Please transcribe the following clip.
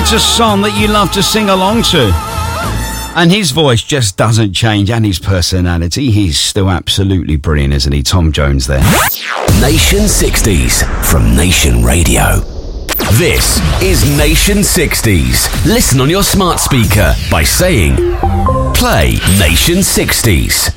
It's a song that you love to sing along to. And his voice just doesn't change, and his personality. He's still absolutely brilliant, isn't he? Tom Jones there. Nation 60s from Nation Radio. This is Nation 60s. Listen on your smart speaker by saying, play Nation 60s.